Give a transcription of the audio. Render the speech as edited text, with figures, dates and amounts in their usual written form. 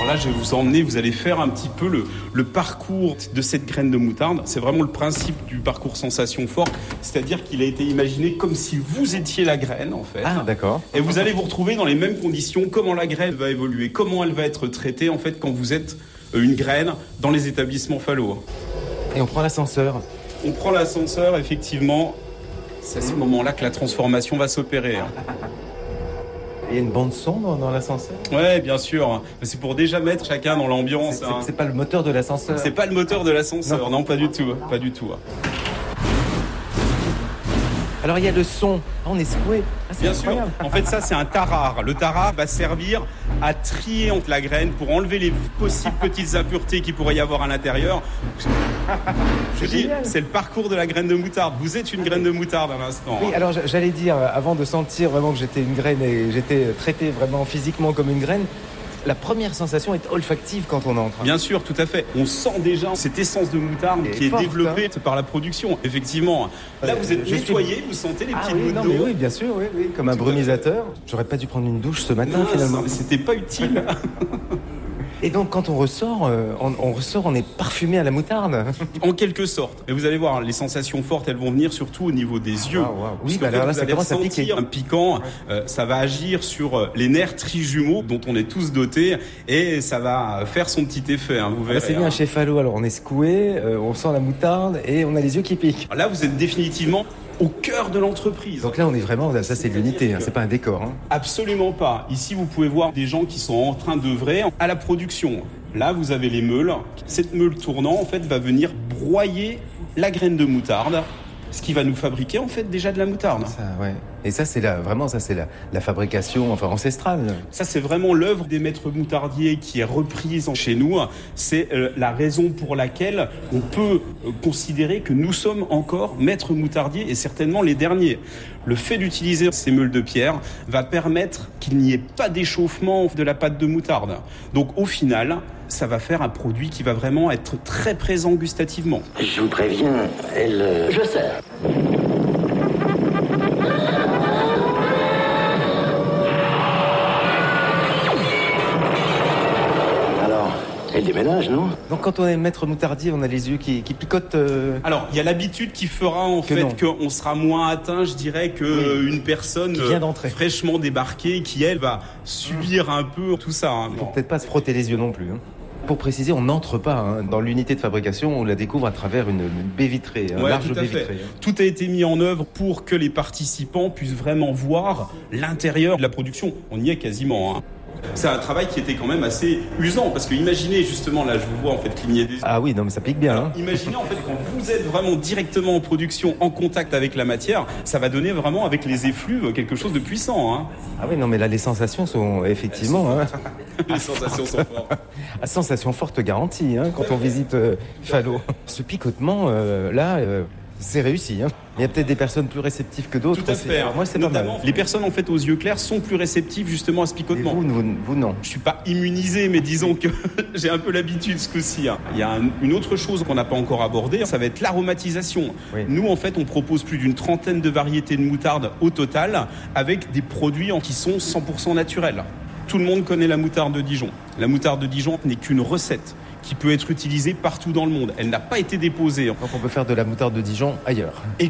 là, je vais vous emmener, vous allez faire un petit peu le parcours de cette graine de moutarde. C'est vraiment le principe du parcours sensation forte, c'est-à-dire qu'il a été imaginé comme si vous étiez la graine, en fait. Ah, d'accord. Et vous allez vous retrouver dans les mêmes conditions, comment la graine va évoluer, comment elle va être traitée, en fait, quand vous êtes une graine dans les établissements Fallo. Et on prend l'ascenseur. On prend l'ascenseur, effectivement. C'est à ce moment-là que la transformation va s'opérer. Il y a une bande son dans l'ascenseur ? Ouais, bien sûr. C'est pour déjà mettre chacun dans l'ambiance. C'est pas le moteur de l'ascenseur ? C'est pas le moteur de l'ascenseur, non, pas du tout. Pas du tout. Alors il y a le son. On est secoué. Bien sûr. En fait, ça, c'est un tarare. Le tarare va servir à trier entre la graine pour enlever les possibles petites impuretés qu'il pourrait y avoir à l'intérieur. Je dis, c'est le parcours de la graine de moutarde. Vous êtes une graine de moutarde à l'instant. Oui, alors j'allais dire, avant de sentir vraiment que j'étais une graine et j'étais traité vraiment physiquement comme une graine, la première sensation est olfactive quand on entre. Bien sûr, tout à fait. On sent déjà cette essence de moutarde qui est développée par la production. Effectivement. Là, vous êtes nettoyé, vous sentez les petites gouttes d'eau. Oui, bien sûr, oui, comme un brumisateur. J'aurais pas dû prendre une douche ce matin, finalement. C'était pas utile. Et donc, quand on ressort, on est parfumé à la moutarde. En quelque sorte. Et vous allez voir, les sensations fortes, elles vont venir surtout au niveau des yeux. Oui, alors là, ça commence à piquer. Un piquant, ça va agir sur les nerfs trijumeaux dont on est tous dotés et ça va faire son petit effet, vous verrez. C'est bien chez Fallo, alors on est secoué, on sent la moutarde et on a les yeux qui piquent. Là, vous êtes définitivement au cœur de l'entreprise. Donc là, on est vraiment, ça c'est de l'unité, c'est pas un décor. Absolument pas. Ici, vous pouvez voir des gens qui sont en train d'œuvrer à la production. Là, vous avez les meules. Cette meule tournant, en fait, va venir broyer la graine de moutarde, ce qui va nous fabriquer, en fait, déjà de la moutarde. Ça, ouais. Et ça, c'est la fabrication ancestrale. Ça, c'est vraiment l'œuvre des maîtres moutardiers qui est reprise chez nous. C'est la raison pour laquelle on peut considérer que nous sommes encore maîtres moutardiers et certainement les derniers. Le fait d'utiliser ces meules de pierre va permettre qu'il n'y ait pas d'échauffement de la pâte de moutarde. Donc, au final, ça va faire un produit qui va vraiment être très présent gustativement. Je vous préviens, je sers. Elle déménage, non ? Donc quand on est maître moutardier, on a les yeux qui picotent. Alors, il y a l'habitude qui fera en fait qu'on sera moins atteint, je dirais, qu'une personne qui vient d'entrer, fraîchement débarquée, qui elle va subir un peu tout ça. Il faut peut-être pas se frotter les yeux non plus. Pour préciser, on n'entre pas dans l'unité de fabrication, on la découvre à travers une baie vitrée, un large baie vitrée. Tout a été mis en œuvre pour que les participants puissent vraiment voir l'intérieur de la production. On y est quasiment. C'est un travail qui était quand même assez usant parce que imaginez justement, là je vous vois en fait cligner des yeux. Ah oui, non mais ça pique bien. Imaginez en fait quand vous êtes vraiment directement en production, en contact avec la matière, ça va donner vraiment avec les effluves quelque chose de puissant. Ah oui, non mais là les sensations sont effectivement... Les sensations sont fortes. Sensations fortes garanties quand on visite Fallo. Ce picotement c'est réussi. Il y a peut-être des personnes plus réceptives que d'autres. Tout à fait. Moi, c'est pas mal. Les personnes en fait aux yeux clairs sont plus réceptives justement à ce picotement. Et vous non. Je suis pas immunisé, mais disons que j'ai un peu l'habitude ce coup-ci. Il y a une autre chose qu'on n'a pas encore abordée, ça va être l'aromatisation. Oui. Nous, en fait, on propose plus d'une trentaine de variétés de moutarde au total, avec des produits qui sont 100% naturels. Tout le monde connaît la moutarde de Dijon. La moutarde de Dijon n'est qu'une recette qui peut être utilisée partout dans le monde. Elle n'a pas été déposée. Donc on peut faire de la moutarde de Dijon ailleurs.